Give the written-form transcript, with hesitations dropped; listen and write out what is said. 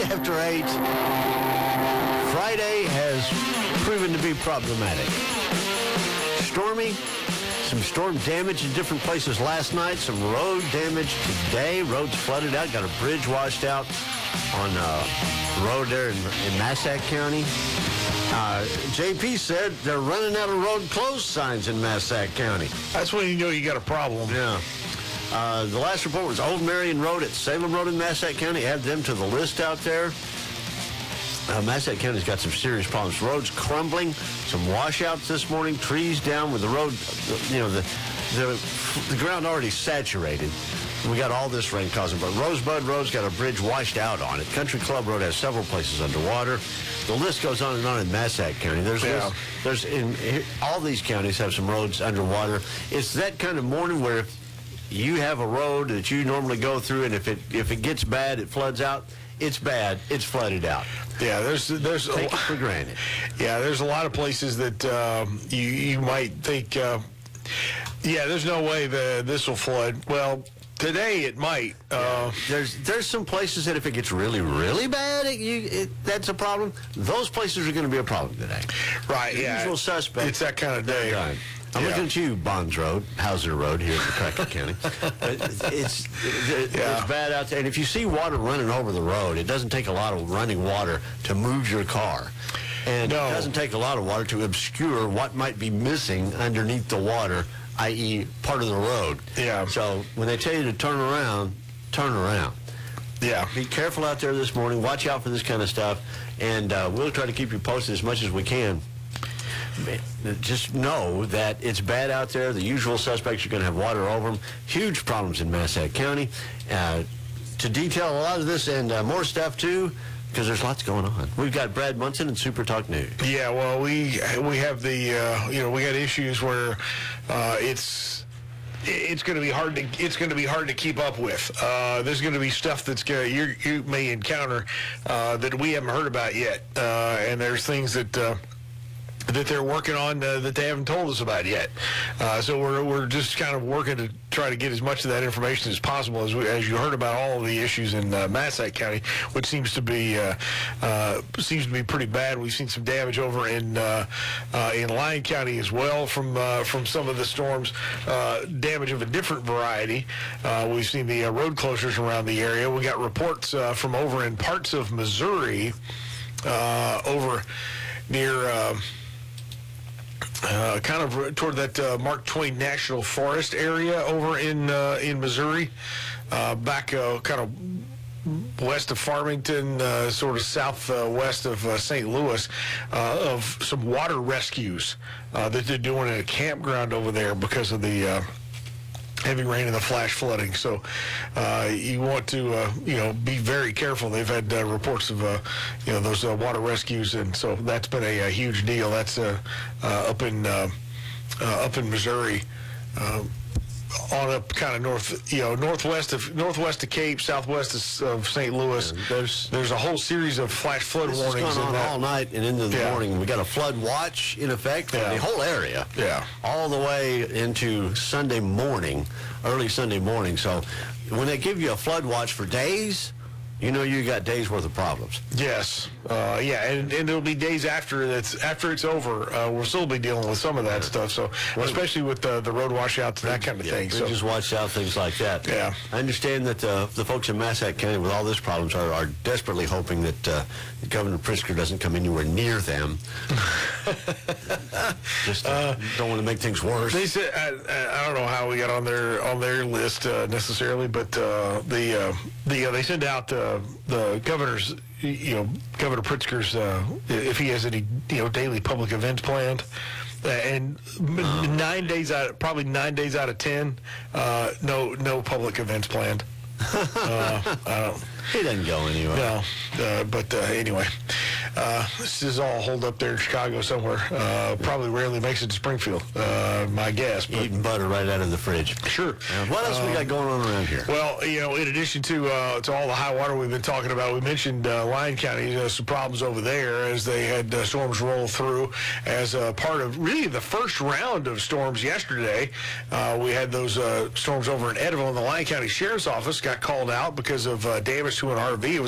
after 8. Friday has proven to be problematic. Stormy, some storm damage in different places last night, some road damage today. Roads flooded out, got a bridge washed out on a road there in Massac County. JP said they're running out of road closed signs in Massac County. That's when you know you got a problem. Yeah. The last report was Old Marion Road at Salem Road in Massac County. Add them to the list out there. Massac County's got some serious problems. Roads crumbling, some washouts this morning, trees down with the road, the ground already saturated. We got all this rain causing, but Rosebud Road's got a bridge washed out on it. Country Club Road has several places underwater. The list goes on and on in Massac County. There's all these counties have some roads underwater. It's that kind of morning where if you have a road that you normally go through, and if it gets bad, it floods out. It's bad. It's flooded out. Yeah, there's take it for granted. Yeah, there's a lot of places that you might think, there's no way this will flood. Well, today it might. There's some places that if it gets really, really bad, that's a problem. Those places are going to be a problem today. Right, the usual suspect. It's that kind of day. Right. I'm looking at you, Bonds Road, Hauser Road here in Crockett County. It's bad out there. And if you see water running over the road, it doesn't take a lot of running water to move your car. And it doesn't take a lot of water to obscure what might be missing underneath the water, i.e. part of the road. Yeah. So when they tell you to turn around, turn around. Yeah. Be careful out there this morning. Watch out for this kind of stuff. And we'll try to keep you posted as much as we can. Just know that it's bad out there. The usual suspects are going to have water over them. Huge problems in Massac County. To detail a lot of this and more stuff, too, because there's lots going on. We've got Brad Munson and Super Talk News. Yeah, well, we have the we got issues where it's going to be hard to keep up with. There's going to be stuff that's you may encounter that we haven't heard about yet, and there's things that they're working on that they haven't told us about yet. So we're just kind of working to try to get as much of that information as possible as you heard about all of the issues in Massac County, which seems to be pretty bad. We've seen some damage over in Lyon County as well from some of the storms, damage of a different variety. We've seen the road closures around the area. We got reports from over in parts of Missouri, over near kind of toward that Mark Twain National Forest area over in Missouri, back kind of west of Farmington, sort of southwest of St. Louis, of some water rescues that they're doing at a campground over there because of the heavy rain and the flash flooding. So you want to be very careful. They've had reports of those water rescues, and so that's been a huge deal. That's up in Missouri, on up kind of northwest of Cape, southwest of St. Louis. There's a whole series of flash flood warnings. It's gone on all night and into the morning. We got a flood watch in effect for the whole area. Yeah. All the way into Sunday morning, early Sunday morning. So when they give you a flood watch for days, you know you got days worth of problems. Yes. And it'll be days after it's over. We'll still be dealing with some of that stuff. So especially with the road washouts and that kind of thing. So just watch out, things like that. Yeah. I understand that the folks in Massac County with all these problems are desperately hoping that Governor Pritzker doesn't come anywhere near them. Just don't want to make things worse. They said I don't know how we got on their list necessarily, but they send out the governor's, Governor Pritzker's, if he has any, daily public events planned. And 9 days out of 10, no public events planned. He doesn't go anywhere. No, but anyway, this is all holed up there in Chicago somewhere. Probably rarely makes it to Springfield, my guess. But eating butter right out of the fridge. Sure. What else we got going on around here? Well, in addition to all the high water we've been talking about, we mentioned Lyon County, some problems over there as they had storms roll through as part of really the first round of storms yesterday. We had those storms over in Eddyville, and the Lyon County Sheriff's Office got called out because of damage to an RV. It was